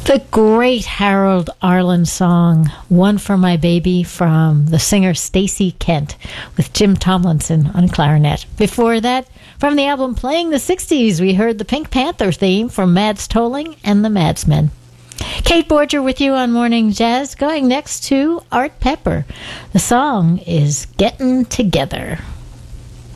The great Harold Arlen song, One for My Baby, from the singer Stacey Kent, with Jim Tomlinson on clarinet. Before that, from the album Playing the 60s, we heard the Pink Panther theme from Mads Tolling and the Madsmen. Kate Borger with you on Morning Jazz, going next to Art Pepper. The song is Gettin' Together.